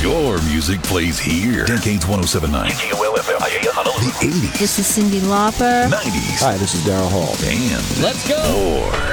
Your music plays here. Decades 1079. The 80s. This is Cyndi Lauper. 90s. Hi, this is Daryl Hall. And let's go. More.